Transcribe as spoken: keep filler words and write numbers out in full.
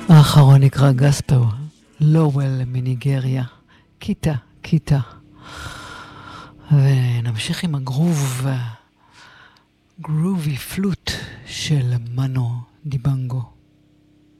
האחרון נקרא גספר, לואוול מניגריה, כיתה, כיתה. ונמשיך עם הגרוב, גרובי פלוט של מנו דיבנגו.